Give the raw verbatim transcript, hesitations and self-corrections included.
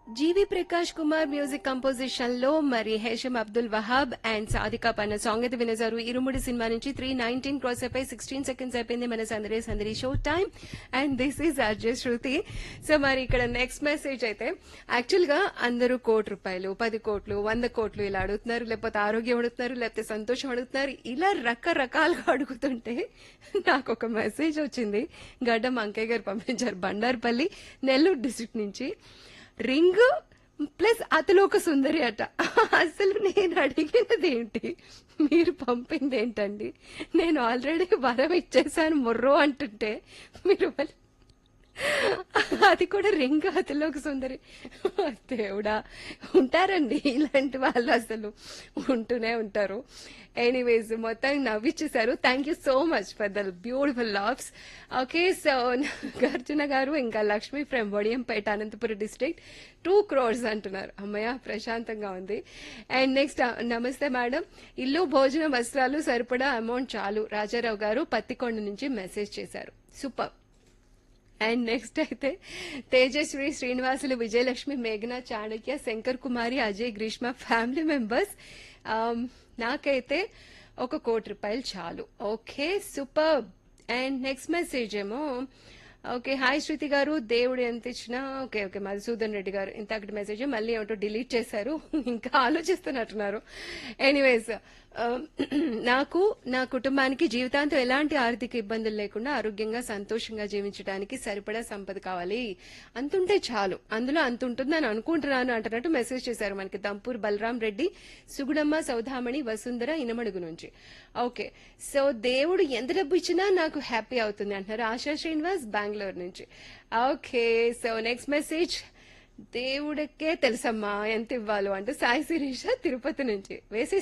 జీవి Prakash Kumar music composition లో మరి Hesham Abdul Wahab and Sadika పన్న సాంగ్ అయితే వినేశారు. ఇరుముడి సినిమా నుంచి త్రీ నైన్టీన్ క్రాస్ అయిపోయి సిక్స్టీన్ సెకండ్స్ అయిపోయింది మన సందడి సందడి show time. And this is అర్జయ్ Shruti. So మరి ఇక్కడ నెక్స్ట్ మెసేజ్ అయితే యాక్చువల్ గా అందరూ కోటి రూపాయలు, పది కోట్లు, వంద కోట్లు ఇలా అడుగుతున్నారు, లేకపోతే ఆరోగ్యం అడుగుతున్నారు, లేకపోతే సంతోషం అడుగుతున్నారు. ఇలా రకరకాలుగా అడుగుతుంటే నాకు ఒక మెసేజ్ వచ్చింది. గడ్డం అంకయ్య గారు పంపించారు బండార్పల్లి నెల్లూరు డిస్ట్రిక్ట్ నుంచి. రింగ్ ప్లస్ అతిలోక సుందరి అట. అసలు నేను అడిగినది ఏంటి, మీరు పంపింది ఏంటండి? నేను ఆల్రెడీ వరం ఇచ్చేసాను మొర్రో అంటుంటే మీరు మళ్ళీ అది కూడా రింగ్ అతిలోక సుందరి. దేవుడా, ఉంటారండి ఇలాంటి వాళ్ళు, అసలు ఉంటూనే ఉంటారు. ఎనీవేస్ మొత్తం నవ్విచ్చేశారు. Thank you so much for the beautiful లావ్స్. Okay, so Arjuna గారు ఇంకా Lakshmi from Vadiyampeta Anantapuram district two crores అంటున్నారు. అమ్మయ్య, ప్రశాంతంగా ఉంది. అండ్ నెక్స్ట్ నమస్తే మేడం, ఇల్లు భోజనం వస్త్రాలు సరిపడా అమౌంట్ చాలు, రాజారావు గారు పత్తికొండ నుంచి మెసేజ్ చేశారు. సూపర్. అండ్ నెక్స్ట్ అయితే తేజస్వి, శ్రీనివాసులు, విజయలక్ష్మి, మేఘన, చాణక్య, శంకర్ కుమారి, అజయ్, గ్రీష్మ ఫ్యామిలీ మెంబర్స్. నాకైతే ఒక కోటి రూపాయలు చాలు. Okay, super. And next message ఏమో ఓకే, హాయ్ శృతి గారు, దేవుడు ఎంత ఇచ్చినా. ఓకే ఓకే మధుసూదన్ రెడ్డి గారు ఇంతకటి మెసేజ్ మళ్ళీ ఏమిటో డిలీట్ చేశారు, ఇంకా ఆలోచిస్తున్నట్టున్నారు. ఎనీవేస్, నాకు నా కుటుంబానికి జీవితాంతం ఎలాంటి ఆర్థిక ఇబ్బందులు లేకుండా ఆరోగ్యంగా సంతోషంగా జీవించడానికి సరిపడా సంపద కావాలి, అంతుంటే చాలు, అందులో అంత ఉంటుందని అనుకుంటున్నాను అంటున్నట్టు మెసేజ్ చేశారు మనకి దంపూర్ బలరాం రెడ్డి, సుగుణమ్మ, సౌధామణి, వసుంధర ఇనమడుగు నుంచి. ఓకే, సో దేవుడు ఎంత డబ్బు ఇచ్చినా నాకు హ్యాపీ అవుతుంది అంటున్నారు ఆశా శ్రీనివాస్ బెంగళూరు నుంచి. ఓకే, సో నెక్స్ట్ మెసేజ్, దేవుడికే తెలుసమ్మా ఎంత ఇవ్వాలో అంటూ సాయి శిరీష తిరుపతి నుంచి. వేసే